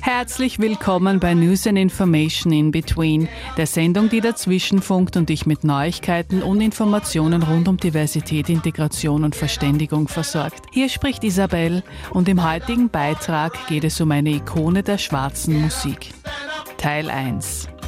Herzlich willkommen bei News and Information in Between, der Sendung, die dazwischen funkt und dich mit Neuigkeiten und Informationen rund um Diversität, Integration und Verständigung versorgt. Hier spricht Isabel und im heutigen Beitrag geht es um eine Ikone der schwarzen Musik. Teil 1.